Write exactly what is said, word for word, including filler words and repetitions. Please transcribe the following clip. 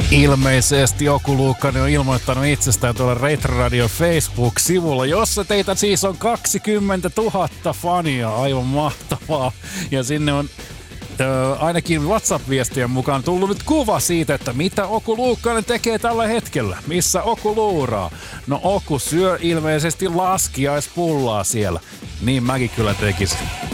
Ilmeisesti Oku Luukkanen on ilmoittanut itsestään tuolla Retro Radio Facebook-sivulla, jossa teitä siis on kaksikymmentätuhatta fania, aivan mahtavaa. Ja sinne on äh, ainakin WhatsApp-viestien mukaan tullut nyt kuva siitä, että mitä Oku Luukkanen tekee tällä hetkellä. Missä Oku luuraa? No Oku syö ilmeisesti laskiaispullaa siellä. Niin mäkin kyllä tekisin.